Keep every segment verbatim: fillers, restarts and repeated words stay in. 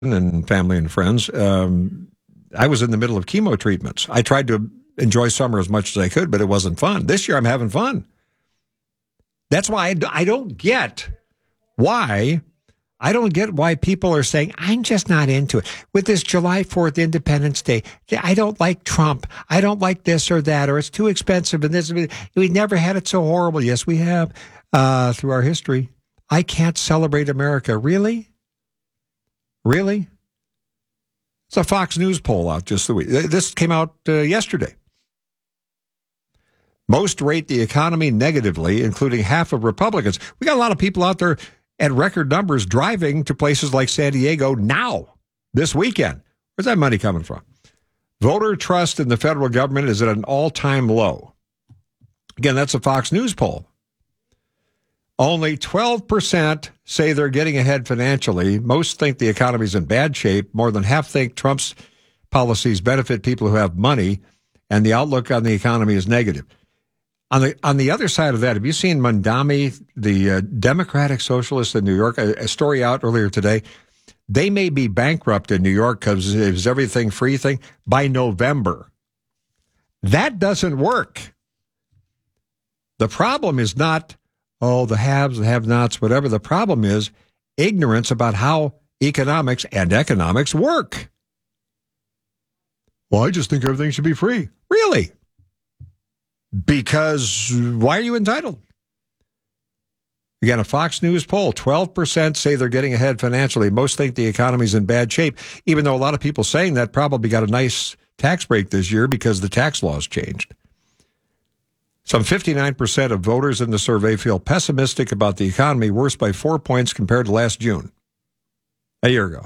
and family and friends. Um, I was in the middle of chemo treatments. I tried to enjoy summer as much as I could, but it wasn't fun. This year I'm having fun. That's why I, I don't get why, I don't get why people are saying, I'm just not into it. With this July fourth Independence Day, I don't like Trump. I don't like this or that, or it's too expensive. And this, we never had it so horrible. Yes, we have, uh, through our history. I can't celebrate America. Really? Really? It's a Fox News poll out just the week. This came out uh, yesterday. Most rate the economy negatively, including half of Republicans. We got a lot of people out there at record numbers driving to places like San Diego now, this weekend. Where's that money coming from? Voter trust in the federal government is at an all-time low. Again, that's a Fox News poll. Only twelve percent say they're getting ahead financially. Most think the economy's in bad shape. More than half think Trump's policies benefit people who have money, and the outlook on the economy is negative. On the on the other side of that, have you seen Mamdani, the uh, Democratic Socialist in New York, a, a story out earlier today? They may be bankrupt in New York because it's everything free thing by November. That doesn't work. The problem is not, oh, the haves, the have-nots, whatever. The problem is ignorance about how economics and economics work. Well, I just think everything should be free. Really? Because why are you entitled? Again, a Fox News poll, twelve percent say they're getting ahead financially. Most think the economy's in bad shape, even though a lot of people saying that probably got a nice tax break this year because the tax laws changed. Some fifty-nine percent of voters in the survey feel pessimistic about the economy, worse by four points compared to last June, a year ago.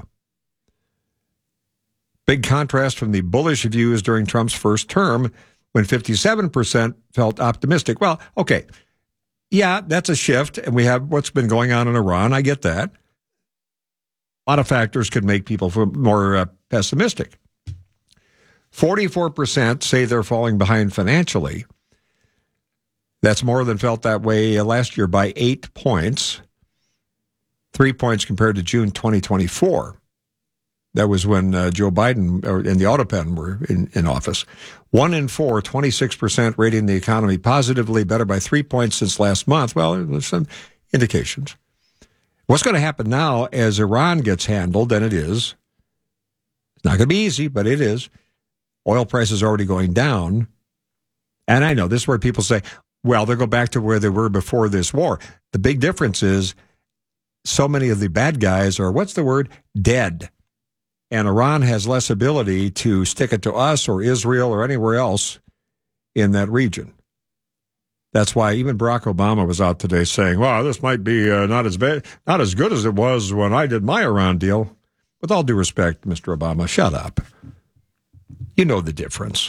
Big contrast from the bullish views during Trump's first term, when fifty-seven percent felt optimistic. Well, okay, yeah, that's a shift, and we have what's been going on in Iran. I get that. A lot of factors could make people more uh, pessimistic. forty-four percent say they're falling behind financially. That's more than felt that way last year by eight points, three points compared to June twenty twenty-four. That was when uh, Joe Biden or, and the Autopen were in, in office. One in four, twenty-six percent rating the economy positively, better by three points since last month. Well, there's some indications. What's going to happen now as Iran gets handled, and it is, it's not going to be easy, but it is. Oil prices are already going down. And I know this is where people say, well, they'll go back to where they were before this war. The big difference is so many of the bad guys are, what's the word, dead. And Iran has less ability to stick it to us or Israel or anywhere else in that region. That's why even Barack Obama was out today saying, well, this might be uh, not as bad, not as good as it was when I did my Iran deal. With all due respect, Mister Obama, shut up. You know the difference.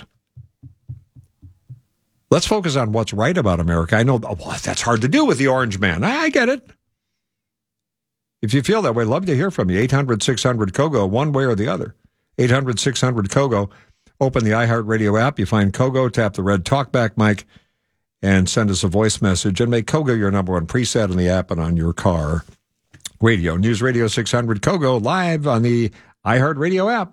Let's focus on what's right about America. I know, well, that's hard to do with the orange man. I, I get it. If you feel that way, love to hear from you. eight hundred six hundred C O G O, one way or the other. eight hundred six hundred C O G O. Open the iHeartRadio app. You find C O G O, tap the red talkback mic, and send us a voice message. And make C O G O your number one preset in the app and on your car radio. News Radio six hundred C O G O, live on the iHeartRadio app.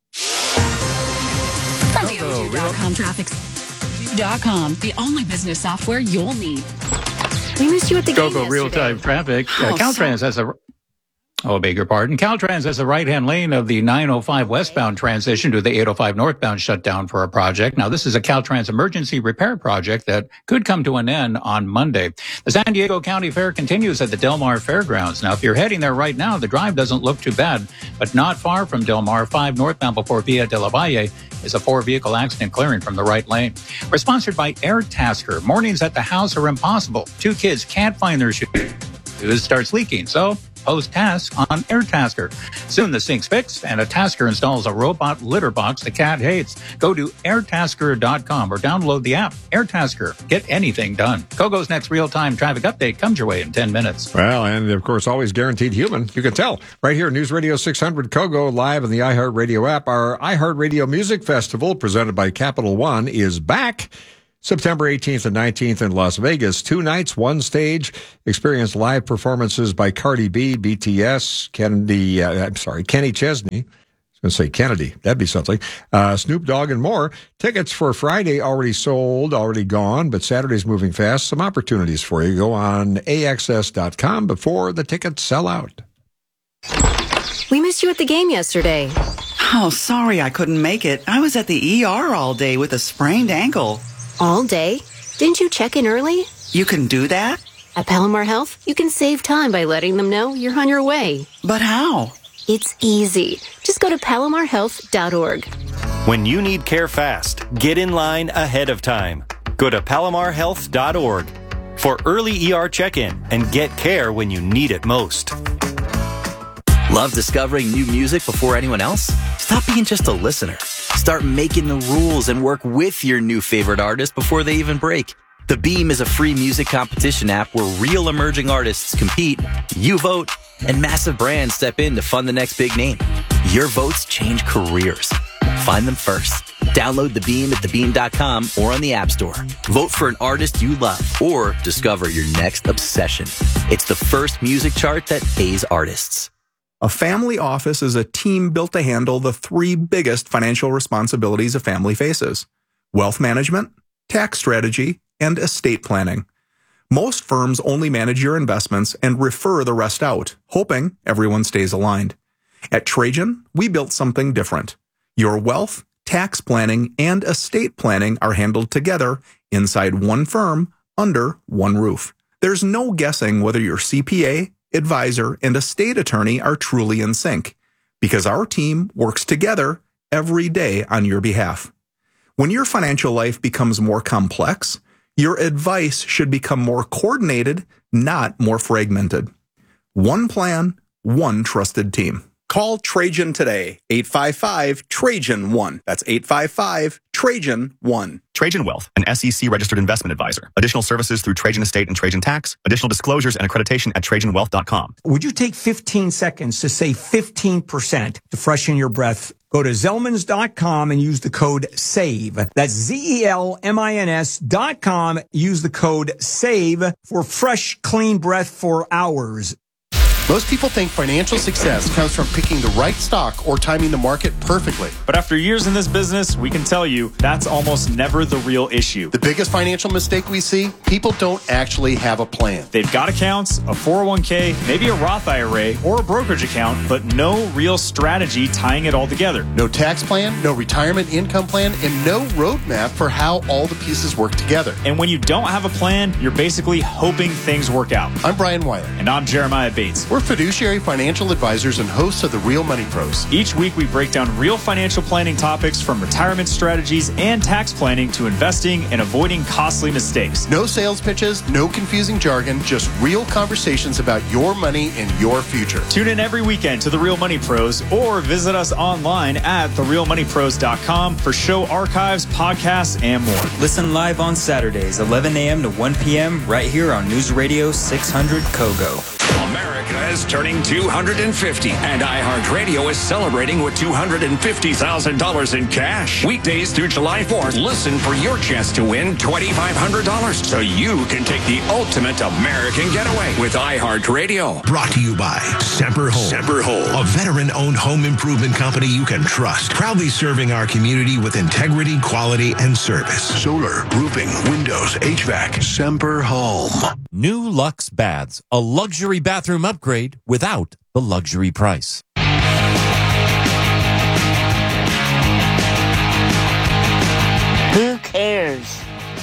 From the O two dot com traffic dot com, the only business software you'll need. We missed you at the game Go-Go real-time traffic. Uh, Oh, Caltrans has a... Oh, I beg your pardon. Caltrans has the right-hand lane of the nine oh five westbound transition to the eight oh five northbound shutdown for a project. Now, this is a Caltrans emergency repair project that could come to an end on Monday. The San Diego County Fair continues at the Del Mar Fairgrounds. Now, if you're heading there right now, the drive doesn't look too bad, but not far from Del Mar, five northbound before Via de la Valle is a four-vehicle accident clearing from the right lane. We're sponsored by Airtasker. Mornings at the house are impossible. Two kids can't find their shoes. It starts leaking, so post task on Airtasker. Soon the sink's fixed, and a tasker installs a robot litter box the cat hates. Go to airtasker dot com or download the app. Airtasker. Get anything done. C O G O's next real-time traffic update comes your way in ten minutes. Well, and of course, always guaranteed human. You can tell right here, News Radio six hundred C O G O, live on the iHeartRadio app. Our iHeartRadio Music Festival, presented by Capital One, is back. September eighteenth and nineteenth in Las Vegas. Two nights, one stage. Experience live performances by Cardi B, B T S, Kennedy, uh, I'm sorry, Kenny Chesney. I was going to say Kennedy. That'd be something. Uh, Snoop Dogg and more. Tickets for Friday already sold, already gone, but Saturday's moving fast. Some opportunities for you. Go on A X S dot com before the tickets sell out. We missed you at the game yesterday. Oh, sorry I couldn't make it. I was at the E R all day with a sprained ankle. All day? Didn't you check in early? You can do that? At Palomar Health, you can save time by letting them know you're on your way. But how? It's easy. Just go to palomar health dot org. When you need care fast, get in line ahead of time. Go to palomar health dot org for early E R check-in and get care when you need it most. Love discovering new music before anyone else? Stop being just a listener. Start making the rules and work with your new favorite artist before they even break. The Beam is a free music competition app where real emerging artists compete, you vote, and massive brands step in to fund the next big name. Your votes change careers. Find them first. Download The Beam at the beam dot com or on the App Store. Vote for an artist you love or discover your next obsession. It's the first music chart that pays artists. A family office is a team built to handle the three biggest financial responsibilities a family faces: wealth management, tax strategy, and estate planning. Most firms only manage your investments and refer the rest out, hoping everyone stays aligned. At Trajan, we built something different. Your wealth, tax planning, and estate planning are handled together inside one firm under one roof. There's no guessing whether your C P A, advisor, and estate attorney are truly in sync, because our team works together every day on your behalf. When your financial life becomes more complex, your advice should become more coordinated, not more fragmented. One plan, one trusted team. Call Trajan today, eight five five, Trajan one. That's eight five five, Trajan one. Trajan Wealth, an S E C-registered investment advisor. Additional services through Trajan Estate and Trajan Tax. Additional disclosures and accreditation at trajan wealth dot com. Would you take fifteen seconds to save fifteen percent to freshen your breath? Go to Zelmans dot com and use the code SAVE. That's Z E L M I N S dot com. Use the code SAVE for fresh, clean breath for hours. Most people think financial success comes from picking the right stock or timing the market perfectly. But after years in this business, we can tell you that's almost never the real issue. The biggest financial mistake we see, people don't actually have a plan. They've got accounts, a four oh one k, maybe a Roth I R A, or a brokerage account, but no real strategy tying it all together. No tax plan, no retirement income plan, and no roadmap for how all the pieces work together. And when you don't have a plan, you're basically hoping things work out. I'm Brian Weiler. And I'm Jeremiah Bates. We're fiduciary financial advisors and hosts of the Real Money Pros. Each week we break down real financial planning topics, from retirement strategies and tax planning to investing and avoiding costly mistakes. No sales pitches, no confusing jargon, just real conversations about your money and your future. Tune in every weekend to the Real Money Pros or visit us online at the real money pros dot com for show archives, podcasts, and more. Listen live on Saturdays, eleven a.m. to one p.m. right here on News Radio six hundred Kogo. America is turning two hundred fifty, and iHeartRadio is celebrating with two hundred fifty thousand dollars in cash. Weekdays through July fourth, listen for your chance to win two thousand five hundred dollars so you can take the ultimate American getaway with iHeartRadio. Brought to you by Semper Home. Semper Home, a veteran-owned home improvement company you can trust. Proudly serving our community with integrity, quality, and service. Solar, roofing, windows, H V A C. Semper Home. New Luxe Baths, a luxury bathroom upgrade without the luxury price. Who cares?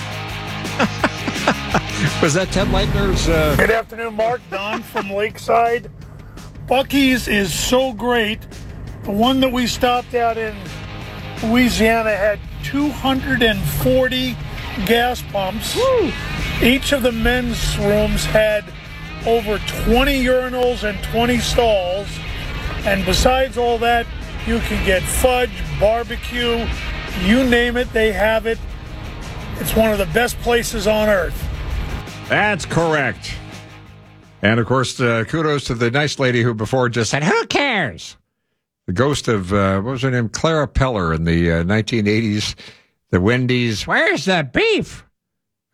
Was that Ted Leitner's? Uh... Good afternoon, Mark. Don from Lakeside. Buc-ee's is so great. The one that we stopped at in Louisiana had two hundred forty gas pumps. Woo. Each of the men's rooms had over twenty urinals and twenty stalls. And besides all that, you can get fudge, barbecue, you name it, they have it. It's one of the best places on earth. That's correct. And, of course, uh, kudos to the nice lady who before just said, who cares? The ghost of, uh, what was her name? Clara Peller in the uh, nineteen eighties. The Wendy's, where's the beef?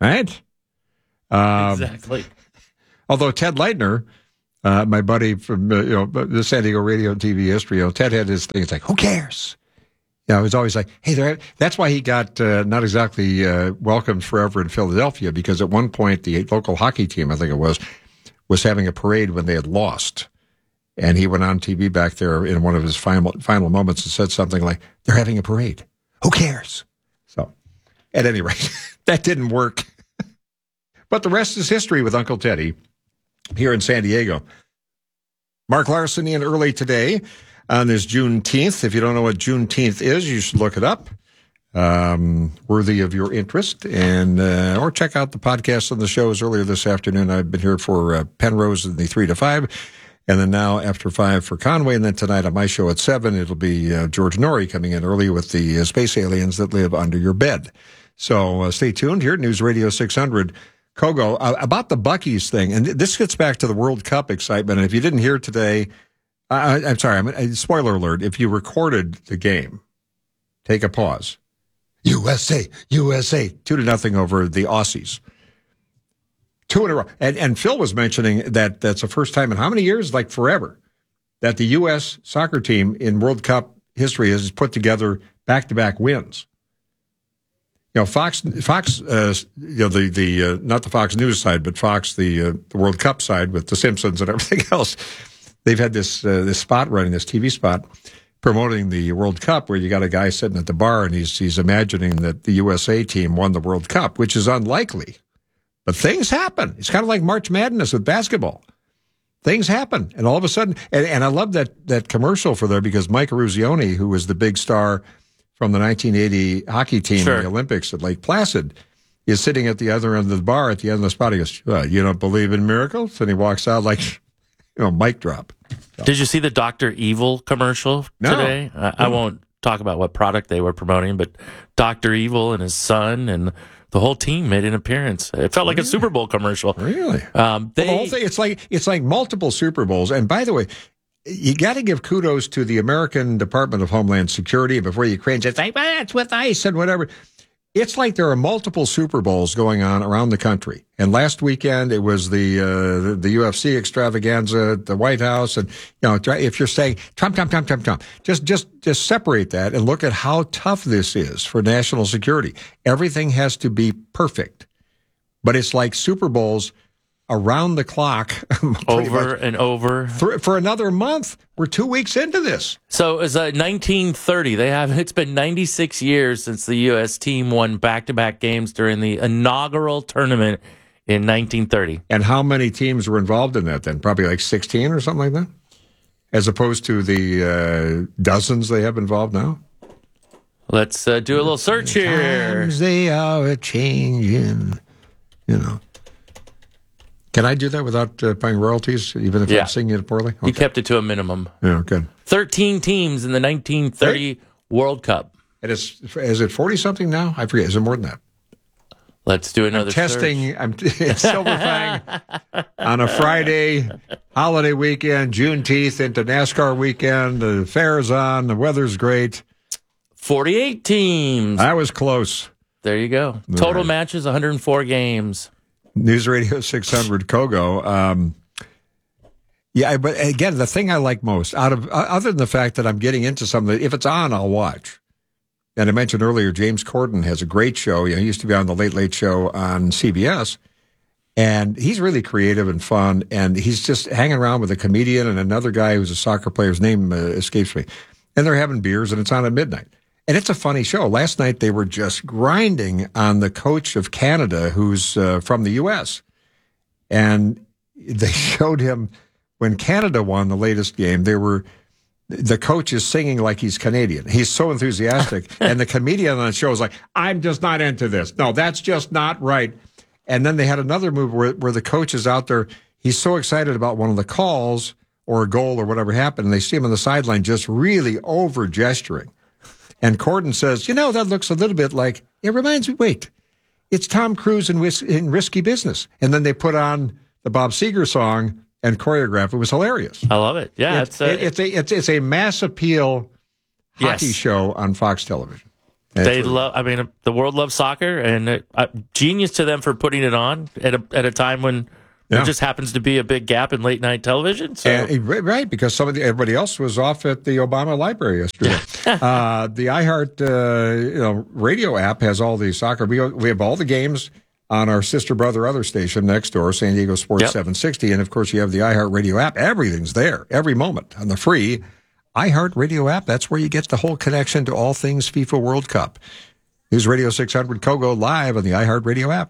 right? Um, exactly. Although Ted Leitner, uh, my buddy from uh, you know the San Diego radio and T V history, you know, Ted had his thing. It's like, who cares? You know, it was always like, hey, there. That's why he got uh, not exactly uh, welcomed forever in Philadelphia, because at one point the local hockey team, I think it was, was having a parade when they had lost. And he went on T V back there in one of his final final moments and said something like, they're having a parade. Who cares? So, at any rate, that didn't work. But the rest is history with Uncle Teddy here in San Diego. Mark Larson in early today on this Juneteenth. If you don't know what Juneteenth is, you should look it up. Um, worthy of your interest. and uh, Or check out the podcast on the shows earlier this afternoon. I've been here for uh, Penrose in the three to five. And then now after five for Conway. And then tonight on my show at seven, it'll be uh, George Norrie coming in early with the uh, space aliens that live under your bed. So uh, stay tuned here at News Radio six hundred. Kogo, uh, about the Buc-ee's thing, and this gets back to the World Cup excitement. And if you didn't hear today, uh, I'm sorry, I'm, uh, spoiler alert, if you recorded the game, take a pause. U S A, U S A, two to nothing over the Aussies. Two in a row. And, and Phil was mentioning that that's the first time in how many years? Like forever. That the U S soccer team in World Cup history has put together back-to-back wins. You know, Fox, Fox, uh, you know, the, the, uh, not the Fox News side, but Fox, the, uh, the World Cup side with the Simpsons and everything else. They've had this, uh, this spot running, this T V spot promoting the World Cup where you got a guy sitting at the bar and he's, he's imagining that the U S A team won the World Cup, which is unlikely. But things happen. It's kind of like March Madness with basketball. Things happen. And all of a sudden, and, and I love that, that commercial for there because Mike Eruzione, who was the big star from the nineteen eighty hockey team sure. in the Olympics at Lake Placid, is sitting at the other end of the bar at the end of the spot. He goes, well, you don't believe in miracles? And he walks out like, you know, mic drop. So. Did you see the Doctor Evil commercial no. today? I, I won't talk about what product they were promoting, but Doctor Evil and his son and the whole team made an appearance. It felt like really? a Super Bowl commercial. Really? Um, they, well, the whole thing, it's like, it's like multiple Super Bowls. And by the way, you got to give kudos to the American Department of Homeland Security. Before you cringe, it's like, ah, it's with ICE and whatever. It's like there are multiple Super Bowls going on around the country. And last weekend, it was the uh, the U F C extravaganza at the White House. And, you know, if you're saying Trump, Trump, Trump, Trump, Trump, just, just, just separate that and look at how tough this is for national security. Everything has to be perfect. But it's like Super Bowls around the clock. over and over. For, for another month. We're two weeks into this. So it's uh, nineteen thirty. They have It's been ninety-six years since the U S team won back-to-back games during the inaugural tournament in nineteen thirty. And how many teams were involved in that then? Probably like sixteen or something like that? As opposed to the uh, dozens they have involved now? Let's uh, do a little search here. Times they are a-changing, you know. Can I do that without uh, paying royalties, even if yeah. I'm singing it poorly? Okay. You kept it to a minimum. Yeah, good. thirteen teams in the nineteen thirty hey. World Cup. And is, is it forty-something now? I forget. Is it more than that? Let's do another I'm testing. search. I'm silverfying on a Friday, holiday weekend, Juneteenth into NASCAR weekend. The fair's on. The weather's great. forty-eight teams. I was close. There you go. All Total right. matches, one hundred four games. News Radio six hundred Kogo. Um, yeah, but again, the thing I like most, out of other than the fact that I'm getting into something, if it's on, I'll watch. And I mentioned earlier, James Corden has a great show. You know, he used to be on the Late Late Show on C B S, and he's really creative and fun. And he's just hanging around with a comedian and another guy who's a soccer player. His name uh, escapes me. And they're having beers, and it's on at midnight. And it's a funny show. Last night, they were just grinding on the coach of Canada, who's uh, from the U S. And they showed him when Canada won the latest game, they were the coach is singing like he's Canadian. He's so enthusiastic. And the comedian on the show is like, I'm just not into this. No, that's just not right. And then they had another move where, where the coach is out there. He's so excited about one of the calls or a goal or whatever happened. And they see him on the sideline just really over gesturing. And Corden says, you know, that looks a little bit like, it reminds me, wait, it's Tom Cruise in, in Risky Business. And then they put on the Bob Seger song and choreograph. It was hilarious. I love it. Yeah. It's, it's, a, it's, a, it's, it's a mass appeal hockey yes. show on Fox television. They love. I mean, the world loves soccer, and it, uh, genius to them for putting it on at a at a time when Yeah. there just happens to be a big gap in late night television. So And, right, because some of the, everybody else was off at the Obama Library yesterday. uh, the iHeart uh, you know, radio app has all the soccer. We, we have all the games on our sister, brother, other station next door, San Diego Sports Yep. seven sixty. And, of course, you have the iHeart Radio app. Everything's there, every moment on the free iHeart Radio app. That's where you get the whole connection to all things FIFA World Cup. News Radio six hundred Kogo live on the iHeart Radio app.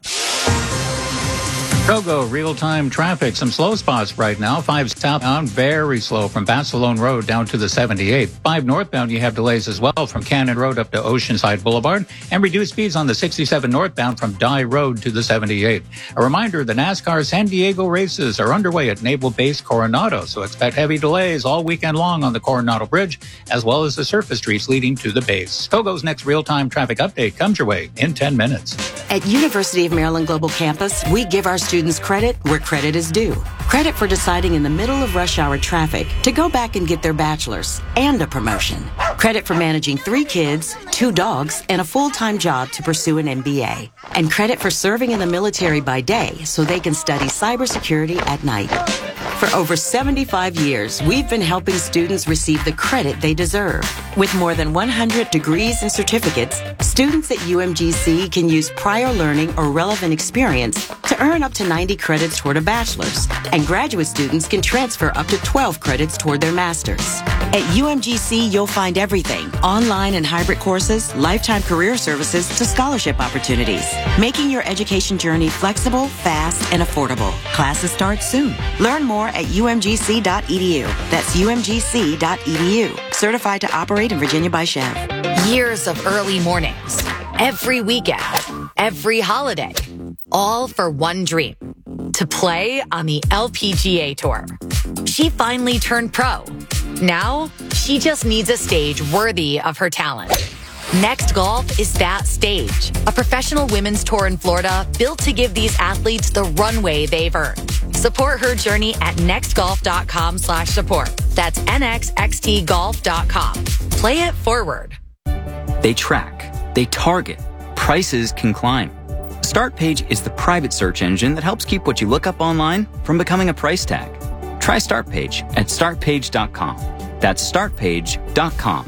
Kogo, real-time traffic. Some slow spots right now. five southbound, very slow from Barcelona Road down to the seventy-eight. five northbound, you have delays as well from Cannon Road up to Oceanside Boulevard. And reduced speeds on the sixty-seven northbound from Dye Road to the seventy-eight. A reminder, the NASCAR San Diego races are underway at Naval Base Coronado. So expect heavy delays all weekend long on the Coronado Bridge, as well as the surface streets leading to the base. Kogo's next real-time traffic update comes your way in ten minutes. At University of Maryland Global Campus, we give our students credit where credit is due. Credit for deciding in the middle of rush hour traffic to go back and get their bachelor's and a promotion. Credit for managing three kids, two dogs, and a full-time job to pursue an M B A. And credit for serving in the military by day so they can study cybersecurity at night. For over seventy-five years, we've been helping students receive the credit they deserve. With more than one hundred degrees and certificates, students at U M G C can use prior learning or relevant experience to earn up to ninety credits toward a bachelor's, and graduate students can transfer up to twelve credits toward their master's. At U M G C, you'll find everything: online and hybrid courses, lifetime career services to scholarship opportunities, making your education journey flexible, fast, and affordable. Classes start soon. Learn more at U M G C dot E D U. That's U M G C dot E D U. Certified to operate in Virginia by Chev. Years of early mornings, every weekend, every holiday, all for one dream: to play on the L P G A Tour. She finally turned pro. Now, she just needs a stage worthy of her talent. Next Golf is that stage, a professional women's tour in Florida built to give these athletes the runway they've earned. Support her journey at nextgolf.com slash support. That's N X X T golf dot com. Play it forward. They track, they target, prices can climb. StartPage is the private search engine that helps keep what you look up online from becoming a price tag. Try StartPage at start page dot com. That's start page dot com.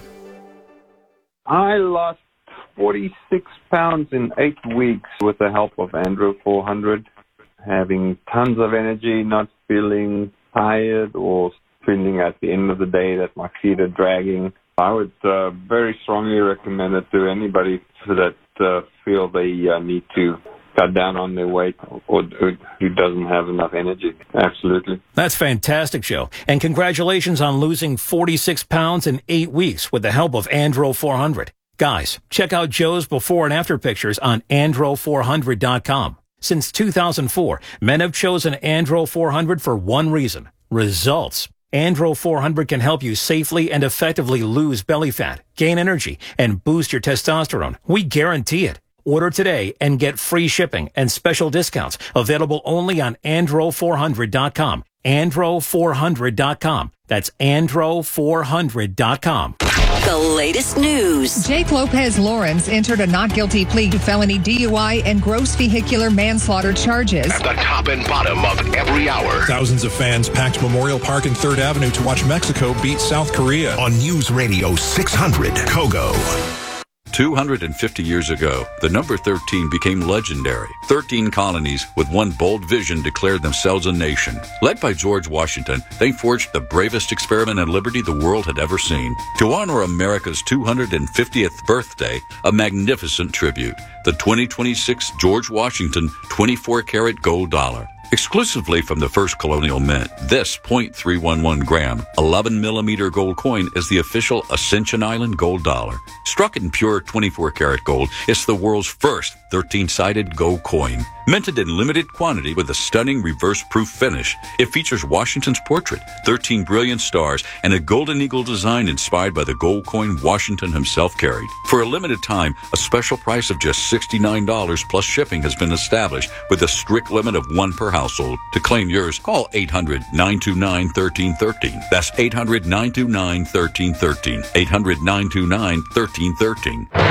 I lost forty-six pounds in eight weeks with the help of Andro four hundred, having tons of energy, not feeling tired or feeling at the end of the day that my feet are dragging. I would uh, very strongly recommend it to anybody that uh, feel they uh, need to cut down on their weight or who doesn't have enough energy. Absolutely. That's fantastic, Joe. And congratulations on losing forty-six pounds in eight weeks with the help of Andro four hundred. Guys, check out Joe's before and after pictures on andro four hundred dot com. Since two thousand four, men have chosen Andro four hundred for one reason: results. Andro four hundred can help you safely and effectively lose belly fat, gain energy, and boost your testosterone. We guarantee it. Order today and get free shipping and special discounts available only on andro four hundred dot com. andro four hundred dot com. That's andro four hundred dot com. The latest news. Jake Lopez Lawrence entered a not guilty plea to felony D U I and gross vehicular manslaughter charges. At the top and bottom of every hour. Thousands of fans packed Memorial Park and third Avenue to watch Mexico beat South Korea. On News Radio six hundred, Kogo. two hundred fifty years ago, the number thirteen became legendary. thirteen colonies with one bold vision declared themselves a nation. Led by George Washington, they forged the bravest experiment in liberty the world had ever seen. To honor America's two hundred fiftieth birthday, a magnificent tribute, the twenty twenty-six George Washington twenty-four karat gold dollar. Exclusively from the first colonial mint, this point three one one gram, eleven millimeter gold coin is the official Ascension Island gold dollar. Struck in pure twenty-four karat gold, it's the world's first thirteen-sided gold coin. Minted in limited quantity with a stunning reverse-proof finish, it features Washington's portrait, thirteen brilliant stars, and a golden eagle design inspired by the gold coin Washington himself carried. For a limited time, a special price of just sixty-nine dollars plus shipping has been established with a strict limit of one per household. To claim yours, call eight hundred, nine two nine, one three one three. That's eight hundred, nine two nine, one three one three. eight hundred, nine two nine, one three one three.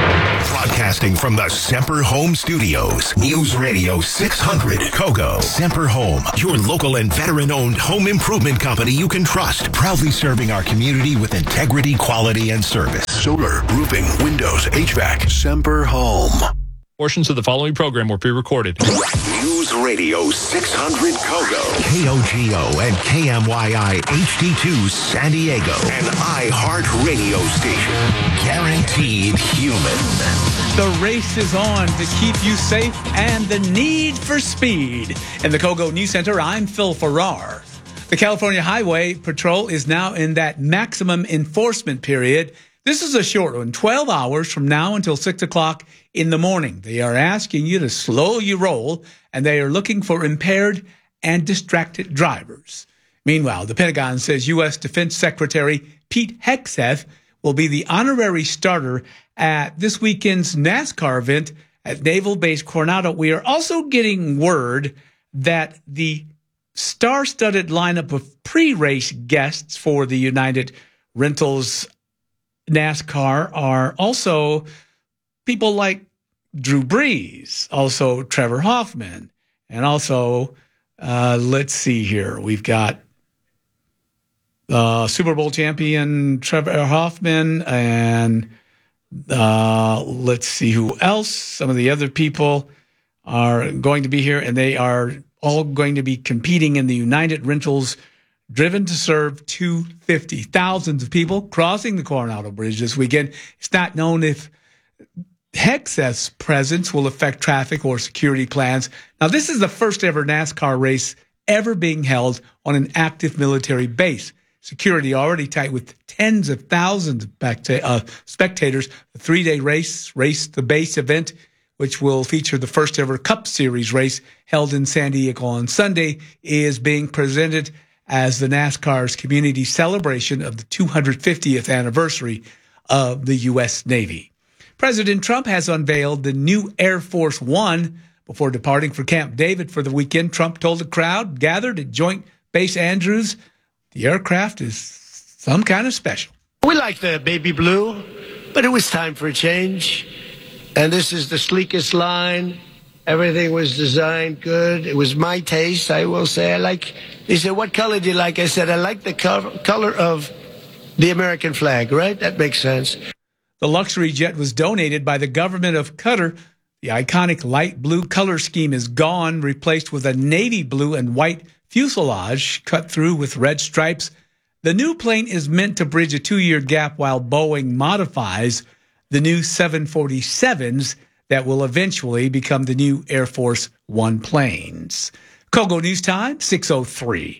Broadcasting from the Semper Home Studios. News Radio six hundred Kogo. Semper Home, your local and veteran-owned home improvement company you can trust. Proudly serving our community with integrity, quality, and service. Solar, roofing, windows, H V A C. Semper Home. Portions of the following program were pre-recorded. News Radio six hundred Kogo. K O G O and K M Y I H D two San Diego. An iHeartRadio station. Guaranteed human. The race is on to keep you safe and the need for speed. In the Kogo News Center, I'm Phil Farrar. The California Highway Patrol is now in that maximum enforcement period. This is a short one, twelve hours from now until six o'clock in the morning. They are asking you to slow your roll, and they are looking for impaired and distracted drivers. Meanwhile, the Pentagon says U S Defense Secretary Pete Hegseth will be the honorary starter at this weekend's NASCAR event at Naval Base Coronado. We are also getting word that the star-studded lineup of pre-race guests for the United Rentals NASCAR are also people like Drew Brees, also Trevor Hoffman, and also, uh, let's see here, we've got uh, Super Bowl champion Trevor Hoffman, and uh, let's see who else. Some of the other people are going to be here, and they are all going to be competing in the United Rentals Driven to Serve two hundred fifty. Thousands of people crossing the Coronado Bridge this weekend. It's not known if Hegseth's presence will affect traffic or security plans. Now, this is the first ever NASCAR race ever being held on an active military base. Security already tight with tens of thousands of uh, spectators. The three-day race, Race the Base event, which will feature the first ever Cup Series race held in San Diego on Sunday, is being presented as the NASCAR's community celebration of the two hundred fiftieth anniversary of the U S Navy. President Trump has unveiled the new Air Force One. Before departing for Camp David for the weekend, Trump told the crowd gathered at Joint Base Andrews, the aircraft is some kind of special. We like the baby blue, but it was time for a change. And this is the sleekest line. Everything was designed good. It was my taste, I will say. I like, they said, what color do you like? I said, I like the co- color of the American flag, right? That makes sense. The luxury jet was donated by the government of Qatar. The iconic light blue color scheme is gone, replaced with a navy blue and white fuselage cut through with red stripes. The new plane is meant to bridge a two-year gap while Boeing modifies the new seven forty-sevens that will eventually become the new Air Force One planes. Kogo News Time, six oh three.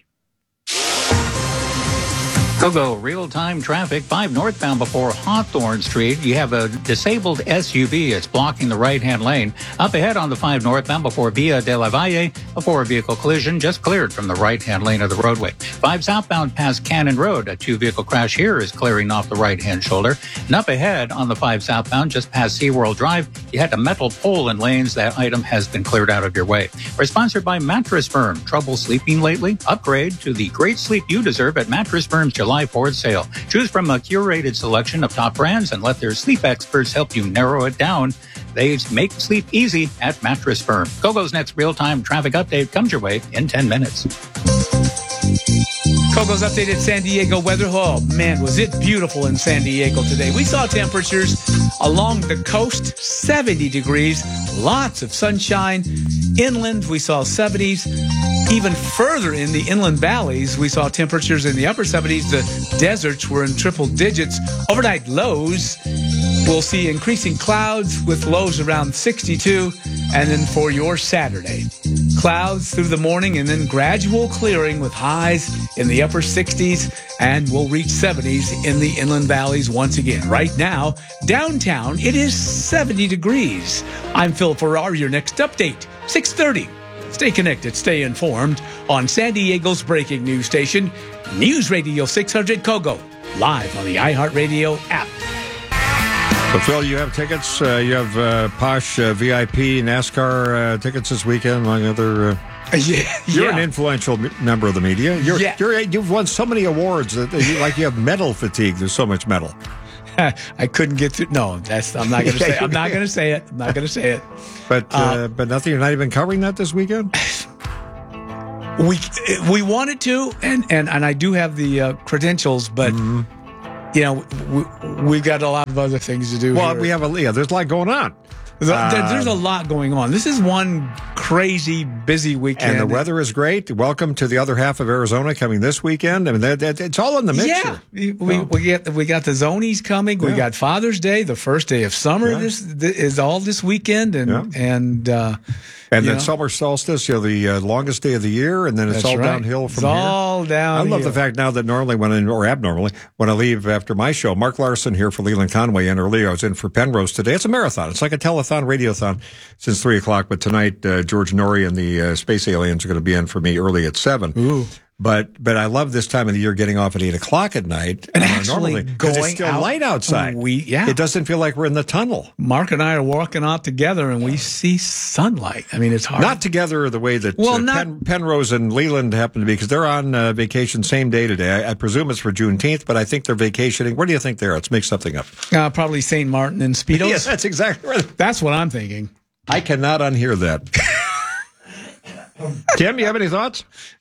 Kogo real-time traffic, five northbound before Hawthorne Street. You have a disabled S U V. It's blocking the right-hand lane. Up ahead on the five northbound before Via de la Valle, before a vehicle collision just cleared from the right-hand lane of the roadway. five southbound past Cannon Road. A two-vehicle crash here is clearing off the right-hand shoulder. And up ahead on the five southbound just past SeaWorld Drive, you had a metal pole in lanes. That item has been cleared out of your way. We're sponsored by Mattress Firm. Trouble sleeping lately? Upgrade to the great sleep you deserve at Mattress Firm's July fourth sale. Choose from a curated selection of top brands and let their sleep experts help you narrow it down. They make sleep easy at Mattress Firm. Kogo's next real-time traffic update comes your way in ten minutes. Kogo's updated San Diego weather. Oh, man, was it beautiful in San Diego today. We saw temperatures along the coast, seventy degrees, lots of sunshine. Inland, we saw seventies. Even further in the inland valleys, we saw temperatures in the upper seventies. The deserts were in triple digits. Overnight lows, we'll see increasing clouds with lows around sixty-two. And then for your Saturday, clouds through the morning and then gradual clearing with highs in the upper sixties, and we'll reach seventies in the inland valleys once again. Right now, downtown, it is seventy degrees. I'm Phil Farrar, your next update, six thirty. Stay connected, stay informed on San Diego's breaking news station, News Radio six hundred Kogo, live on the iHeartRadio app. So, Phil, you have tickets. Uh, you have uh, Posh uh, V I P NASCAR uh, tickets this weekend, among other. Uh, yeah, you're yeah. an influential m- member of the media. You're, yeah. you're, you've won so many awards that you, like you have medal fatigue. There's so much metal. I couldn't get through. No, that's I'm not going to say. I'm not going to say it. I'm not going to say it. But uh, uh, but nothing. You're not even covering that this weekend. We we wanted to, and and, and I do have the uh, credentials, but mm-hmm. you know we, we've got a lot of other things to do. Well, here. we have a yeah. There's a lot going on. There's a, there's a lot going on. This is one crazy, busy weekend. And the weather is great. Welcome to the other half of Arizona coming this weekend. I mean, that, that, it's all in the mixture. Yeah. We, we, we, get, we got the Zonies coming. Yeah. We got Father's Day. The first day of summer yeah. this, this is all this weekend. And, yeah. and, uh, and then know. summer solstice, you know, the uh, longest day of the year. And then it's That's all right. downhill from it's here. all downhill. I love the fact now that normally, when I, or abnormally, when I leave after my show, Mark Larson here for Leland Conway and earlier I was in for Penrose today. It's a marathon. It's like a telethon, radiothon since three o'clock. But tonight, uh, George Norrie and the uh, Space Aliens are going to be in for me early at seven. Ooh. But but I love this time of the year getting off at eight o'clock at night. And uh, actually normally, going it's still out, light outside. We yeah, it doesn't feel like we're in the tunnel. Mark and I are walking out together, and we see sunlight. I mean, it's hard. Not together the way that well, uh, not, Pen, Penrose and Leland happen to be, because they're on uh, vacation same day today. I, I presume it's for Juneteenth, but I think they're vacationing. Where do you think they are? Let's make something up. Uh, probably Saint Martin and Speedos. Yes, that's exactly right. That's what I'm thinking. I cannot unhear that. Tim, you have any thoughts?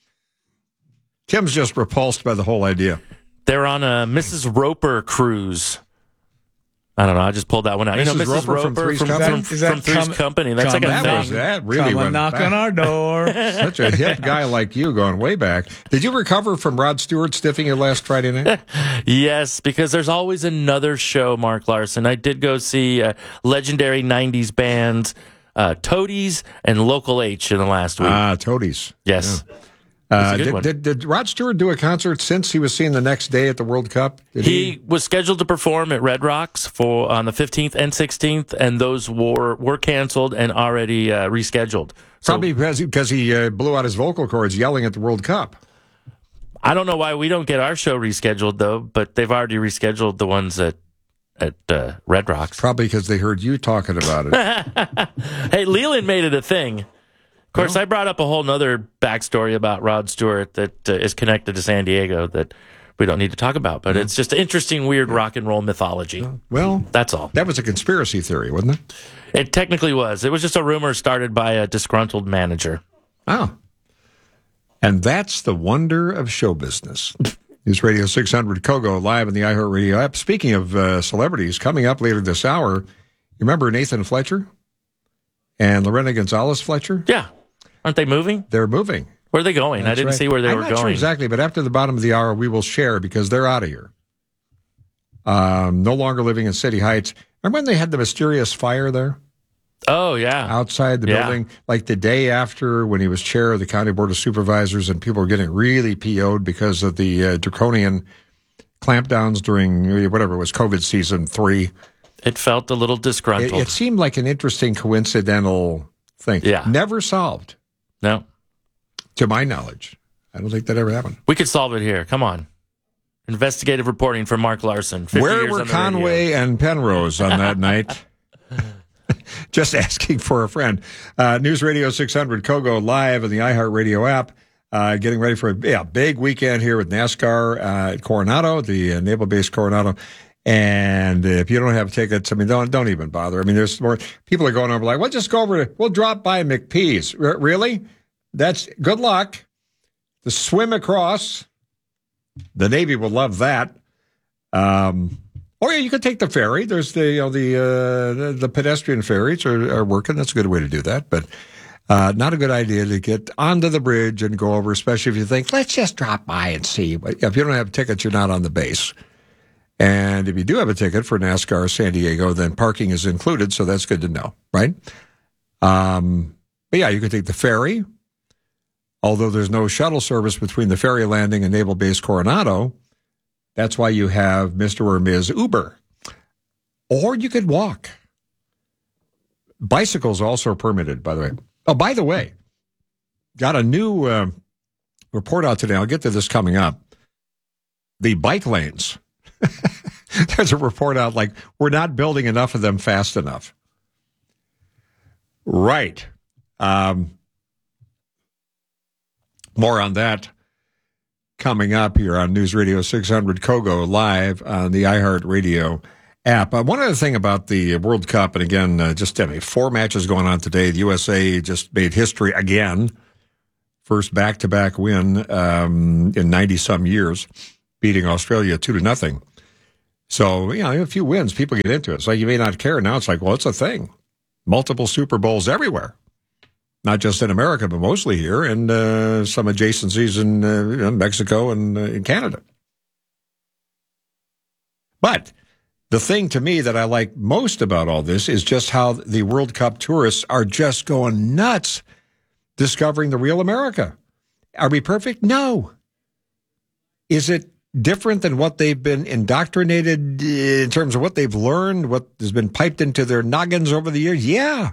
Tim's just repulsed by the whole idea. They're on a Missus Roper cruise. I don't know. I just pulled that one out. Missus You know, Missus Roper Roper from Three's from, Company? from, from Three's come, Company. That's like a that thing. Was, that really come went and knock back. on our door. Such a hip guy like you going way back. Did you recover from Rod Stewart stiffing you last Friday night? Yes, because there's always another show, Mark Larson. I did go see uh, legendary nineties bands, uh, Toadies and Local H in the last week. Ah, Toadies. Yes. Yeah. Uh, did, did, did Rod Stewart do a concert since he was seen the next day at the World Cup? Did he, he was scheduled to perform at Red Rocks for on the fifteenth and sixteenth, and those were were canceled and already uh, rescheduled. So, probably because he, because he uh, blew out his vocal cords yelling at the World Cup. I don't know why we don't get our show rescheduled though, but they've already rescheduled the ones at at uh, Red Rocks. Probably because they heard you talking about it. Hey, Leland made it a thing. Of course, I brought up a whole nother backstory about Rod Stewart that uh, is connected to San Diego that we don't need to talk about, but it's just interesting, weird rock and roll mythology. Well, that's all. That was a conspiracy theory, wasn't it? It technically was. It was just a rumor started by a disgruntled manager. Oh. And that's the wonder of show business. News Radio six hundred Kogo live in the iHeartRadio app. Speaking of uh, celebrities, coming up later this hour, you remember Nathan Fletcher and Lorena Gonzalez Fletcher? Yeah. Aren't they moving? They're moving. Where are they going? That's I didn't right. see where they I'm were not going. Sure exactly, but after the bottom of the hour, we will share because they're out of here. Um, no longer living in City Heights. Remember when they had the mysterious fire there? Oh, yeah. Outside the yeah. building, like the day after when he was chair of the County Board of Supervisors, and people were getting really P O'd because of the uh, draconian clampdowns during whatever it was, COVID season three. It felt a little disgruntled. It, it seemed like an interesting coincidental thing. Yeah. Never solved. No. To my knowledge. I don't think that ever happened. We could solve it here. Come on. Investigative reporting from Mark Larson. Where were Conway radio. and Penrose on that night? Just asking for a friend. Uh, News Radio six hundred Kogo live on the iHeartRadio app. Uh, getting ready for a yeah, big weekend here with NASCAR uh, at Coronado, the uh, Naval Base Coronado. And if you don't have tickets, I mean, don't don't even bother. I mean, there's more people are going over like, well, just go over to, we'll drop by McPee's. R- really? That's good luck. To swim across. The Navy will love that. Um, or yeah, you could take the ferry. There's the you know the uh, the, the pedestrian ferries are, are working. That's a good way to do that. But uh, not a good idea to get onto the bridge and go over, especially if you think, let's just drop by and see. But if you don't have tickets, you're not on the base. And if you do have a ticket for NASCAR San Diego, then parking is included, so that's good to know, right? Um, but yeah, you could take the ferry, although there's no shuttle service between the ferry landing and Naval Base Coronado. That's why you have Mister or Miz Uber. Or you could walk. Bicycles also permitted, by the way. Oh, by the way, got a new uh, report out today. I'll get to this coming up. The bike lanes. There's a report out like, we're not building enough of them fast enough. Right. Um, more on that coming up here on News Radio six hundred Kogo live on the iHeartRadio app. Uh, one other thing about the World Cup, and again, uh, just I mean, four matches going on today. The U S A just made history again. First back-to-back win um, in ninety-some years, beating Australia two to nothing. So, you know, a few wins, people get into it. It's like you may not care. Now it's like, well, it's a thing. Multiple Super Bowls everywhere. Not just in America, but mostly here, and uh, some adjacencies in uh, you know, Mexico and uh, in Canada. But the thing to me that I like most about all this is just how the World Cup tourists are just going nuts discovering the real America. Are we perfect? No. Is it different than what they've been indoctrinated in terms of what they've learned, what has been piped into their noggins over the years? Yeah.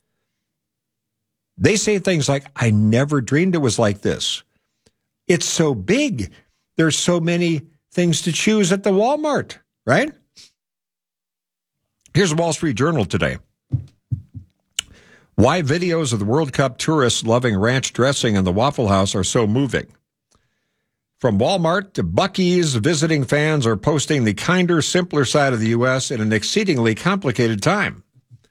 They say things like, I never dreamed it was like this. It's so big. There's so many things to choose at the Walmart, right? Here's the Wall Street Journal today. Why videos of the World Cup tourists loving ranch dressing and the Waffle House are so moving. From Walmart to Buc-ee's, visiting fans are posting the kinder, simpler side of the U S in an exceedingly complicated time.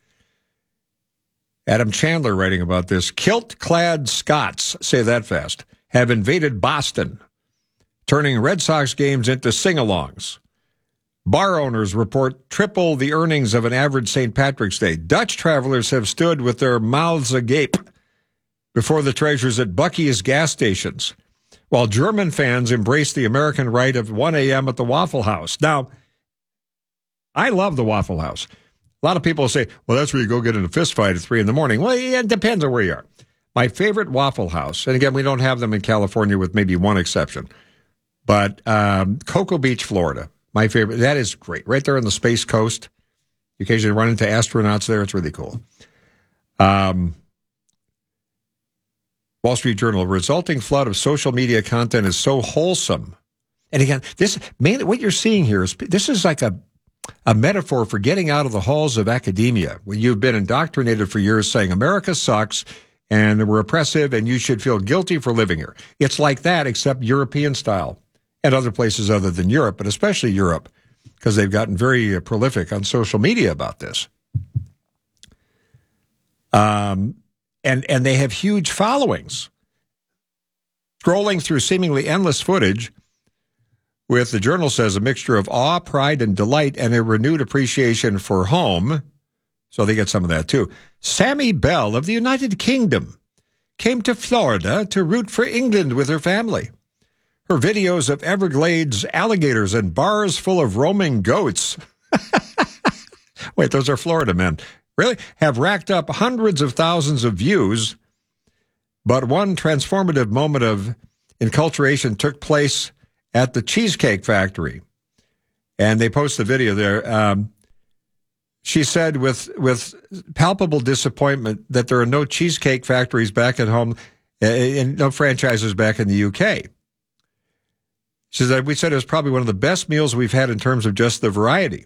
Adam Chandler writing about this. Kilt-clad Scots, say that fast, have invaded Boston, turning Red Sox games into sing-alongs. Bar owners report triple the earnings of an average Saint Patrick's Day. Dutch travelers have stood with their mouths agape before the treasures at Buc-ee's gas stations, while German fans embrace the American rite of one a.m. at the Waffle House. Now, I love the Waffle House. A lot of people say, well, that's where you go get in a fist fight at three in the morning. Well, yeah, it depends on where you are. My favorite Waffle House, and again, we don't have them in California with maybe one exception, but um, Cocoa Beach, Florida, my favorite. That is great. Right there on the Space Coast. You occasionally run into astronauts there. It's really cool. Um, Wall Street Journal, resulting flood of social media content is so wholesome. And again, this mainly what you're seeing here is this is like a a metaphor for getting out of the halls of academia, where you've been indoctrinated for years saying America sucks and we're oppressive and you should feel guilty for living here. It's like that, except European style, and other places other than Europe, but especially Europe, because they've gotten very uh, prolific on social media about this. Um. And and they have huge followings. Scrolling through seemingly endless footage with, the Journal says, a mixture of awe, pride, and delight, and a renewed appreciation for home. So they get some of that, too. Sammy Bell of the United Kingdom came to Florida to root for England with her family. Her videos of Everglades alligators and bars full of roaming goats. Wait, those are Florida men. Really, have racked up hundreds of thousands of views, but one transformative moment of enculturation took place at the Cheesecake Factory, and they post the video there. Um, she said with with palpable disappointment that there are no cheesecake factories back at home and no franchises back in the U K. She said, we said it was probably one of the best meals we've had in terms of just the variety.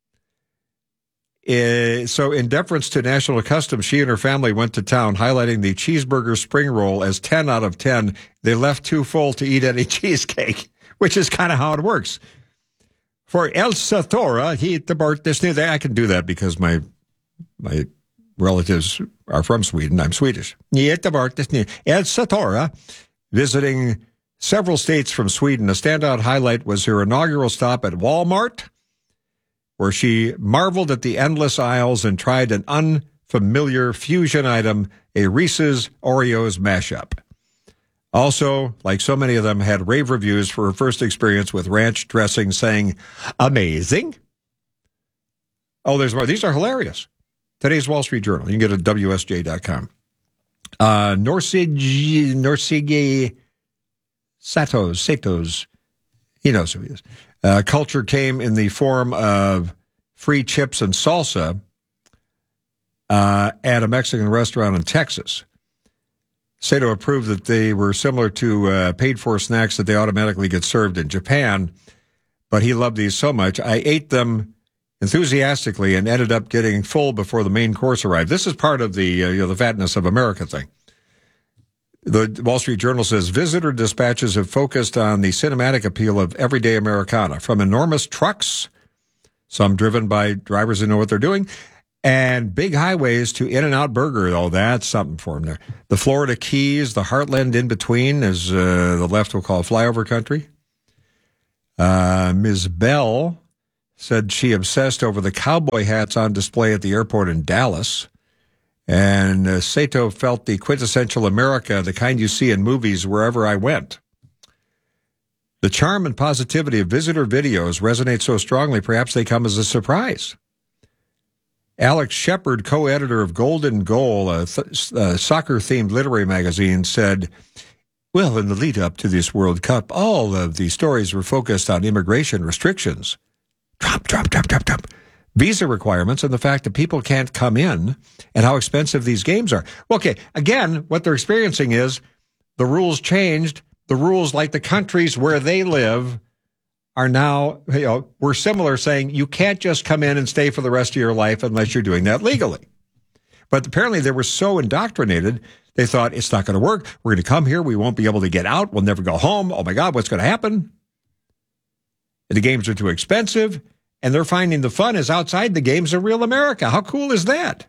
Uh, so in deference to national custom, she and her family went to town, highlighting the cheeseburger spring roll as ten out of ten. They left too full to eat any cheesecake, which is kind of how it works. For Elsa Thora, he the Bart Disney. I can do that because my my relatives are from Sweden. I'm Swedish. Elsa Thora, visiting several states from Sweden. A standout highlight was her inaugural stop at Walmart, where she marveled at the endless aisles and tried an unfamiliar fusion item, a Reese's Oreos mashup. Also, like so many of them, had rave reviews for her first experience with ranch dressing, saying, amazing. Oh, there's more. These are hilarious. Today's Wall Street Journal. You can get it at W S J dot com. Uh, Norsige, Norsige Satos, Satos, he knows who he is. Uh, culture came in the form of free chips and salsa uh, at a Mexican restaurant in Texas. Sato approved that they were similar to uh, paid-for snacks that they automatically get served in Japan, but he loved these so much. I ate them enthusiastically and ended up getting full before the main course arrived. This is part of the uh, you know the fatness of America thing. The Wall Street Journal says visitor dispatches have focused on the cinematic appeal of everyday Americana, from enormous trucks some driven by drivers who know what they're doing. And big highways to In-N-Out Burger, oh, that's something for them there. The Florida Keys, the heartland in between, as uh, the left will call flyover country. Uh, Miz Bell said she obsessed over the cowboy hats on display at the airport in Dallas. And uh, Sato felt the quintessential America, the kind you see in movies wherever I went. The charm and positivity of visitor videos resonate so strongly, perhaps they come as a surprise. Alex Shepard, co-editor of Golden Goal, a, th- a soccer-themed literary magazine, said, well, in the lead-up to this World Cup, all of the stories were focused on immigration restrictions. Trump, Trump, Trump, Trump, Trump. Visa requirements and the fact that people can't come in and how expensive these games are. Well, okay, again, what they're experiencing is the rules changed. The rules, like the countries where they live, are now, you know, we're similar, saying you can't just come in and stay for the rest of your life unless you're doing that legally. But apparently they were so indoctrinated, they thought it's not going to work. We're going to come here. We won't be able to get out. We'll never go home. Oh, my God, what's going to happen? And the games are too expensive, and they're finding the fun is outside the games of real America. How cool is that?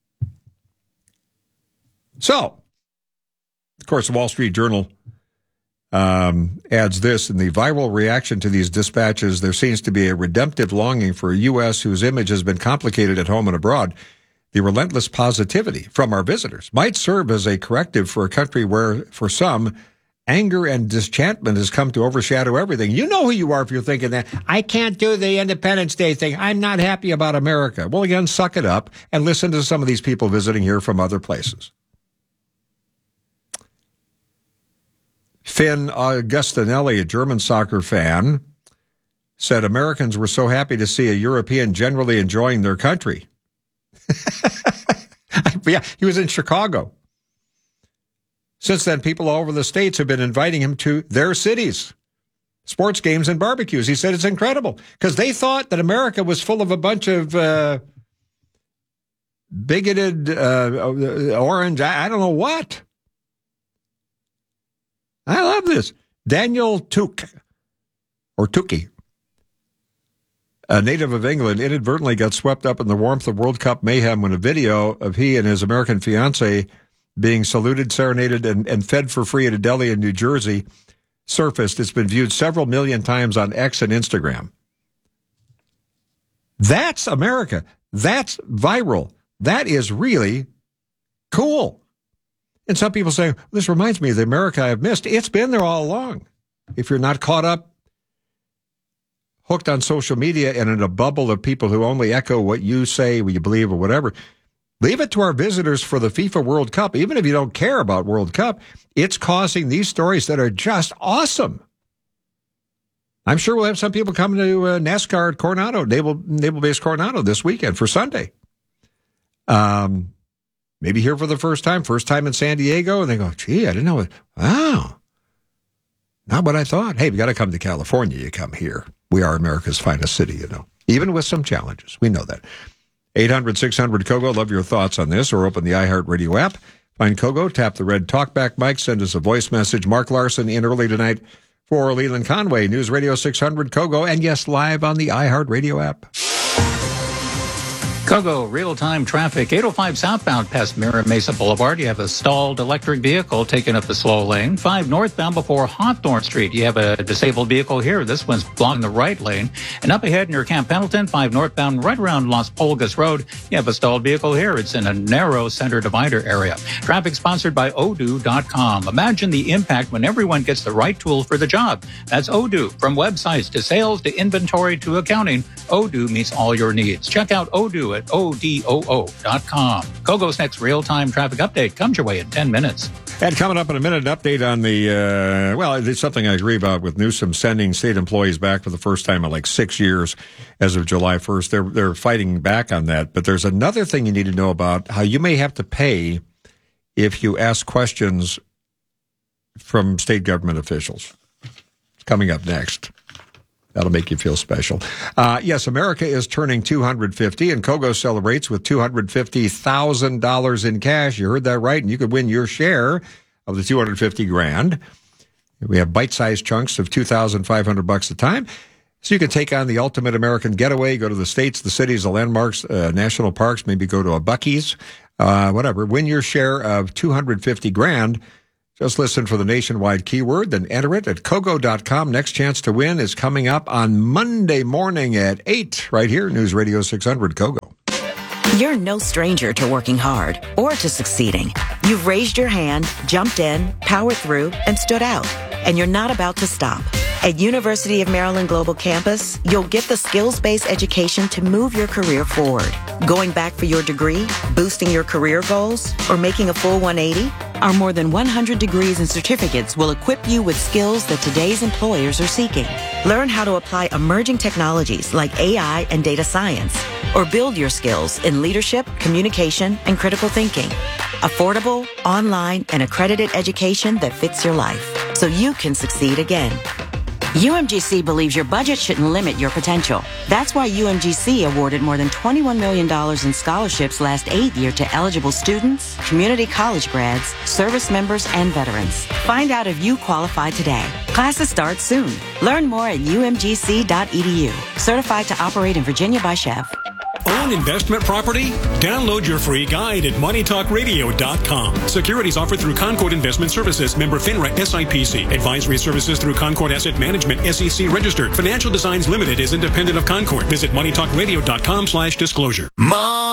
So, of course, the Wall Street Journal Um, adds this, in the viral reaction to these dispatches, there seems to be a redemptive longing for a U S whose image has been complicated at home and abroad. The relentless positivity from our visitors might serve as a corrective for a country where, for some, anger and disenchantment has come to overshadow everything. You know who you are if you're thinking that. I can't do the Independence Day thing. I'm not happy about America. Well, again, suck it up and listen to some of these people visiting here from other places. Finn Augustinelli, a German soccer fan, said Americans were so happy to see a European generally enjoying their country. Yeah, he was in Chicago. Since then, people all over the states have been inviting him to their cities, sports games and barbecues. He said it's incredible because they thought that America was full of a bunch of uh, bigoted, uh, orange, I, I don't know what. I love this. Daniel Took, or Tukey, a native of England, inadvertently got swept up in the warmth of World Cup mayhem when a video of he and his American fiancée being saluted, serenaded, and, and fed for free at a deli in New Jersey surfaced. It's been viewed several million times on X and Instagram. That's America. That's viral. That is really cool. And some people say, this reminds me of the America I've missed. It's been there all along. If you're not caught up, hooked on social media and in a bubble of people who only echo what you say, what you believe, or whatever, leave it to our visitors for the FIFA World Cup. Even if you don't care about World Cup, it's causing these stories that are just awesome. I'm sure we'll have some people coming to uh, NASCAR at Coronado, Naval, Naval Base Coronado this weekend for Sunday. Um... Maybe here for the first time, first time in San Diego, and they go, gee, I didn't know it. Wow. Not what I thought. Hey, we got to come to California. You come here. We are America's finest city, you know, even with some challenges. We know that. eight hundred six hundred C O G O. Love your thoughts on this, or open the iHeartRadio app. Find C O G O, tap the red talkback mic, send us a voice message. Mark Larson in early tonight for Leland Conway, News Radio six hundred C O G O, and yes, live on the iHeartRadio app. C O G O, real-time traffic, eight oh five southbound past Mira Mesa Boulevard. You have a stalled electric vehicle taking up the slow lane. five northbound before Hawthorne Street. You have a disabled vehicle here. This one's blocking the right lane. And up ahead near Camp Pendleton, five northbound right around Las Pulgas Road. You have a stalled vehicle here. It's in a narrow center divider area. Traffic sponsored by Odoo dot com. Imagine the impact when everyone gets the right tool for the job. That's Odoo. From websites to sales to inventory to accounting, Odoo meets all your needs. Check out Odoo at O D O O dot com. C O G O's next real-time traffic update comes your way in ten minutes. And coming up in a minute, an update on the, uh, well, it's something I agree about with Newsom sending state employees back for the first time in like six years as of July first. They're, they're fighting back on that. But there's another thing you need to know about how you may have to pay if you ask questions from state government officials. It's coming up next. That'll make you feel special. Uh, yes, America is turning two hundred fifty, and C O G O celebrates with two hundred fifty thousand dollars in cash. You heard that right, and you could win your share of the two hundred fifty grand. We have bite-sized chunks of two thousand five hundred bucks a time. So you can take on the ultimate American getaway, go to the states, the cities, the landmarks, uh, national parks, maybe go to a Buc-ee's, uh, whatever. Win your share of two hundred fifty grand. Just listen for the nationwide keyword, then enter it at Kogo dot com. Next chance to win is coming up on Monday morning at eight, right here, News Radio six hundred Kogo. You're no stranger to working hard or to succeeding. You've raised your hand, jumped in, powered through, and stood out. And you're not about to stop. At University of Maryland Global Campus, you'll get the skills-based education to move your career forward. Going back for your degree, boosting your career goals, or making a full one eighty? Our more than one hundred degrees and certificates will equip you with skills that today's employers are seeking. Learn how to apply emerging technologies like A I and data science, or build your skills in leadership, communication, and critical thinking. Affordable, online, and accredited education that fits your life, so you can succeed again. U M G C believes your budget shouldn't limit your potential. That's why U M G C awarded more than twenty-one million dollars in scholarships last eight year to eligible students, community college grads, service members, and veterans. Find out if you qualify today. Classes start soon. Learn more at U M G C dot E D U. Certified to operate in Virginia by Chev. Own investment property? Download your free guide at money talk radio dot com. Securities offered through Concord Investment Services, member FINRA S I P C. Advisory services through Concord Asset Management, S E C registered. Financial Designs Limited is independent of Concord. Visit money talk radio dot com slash disclosure. Mom.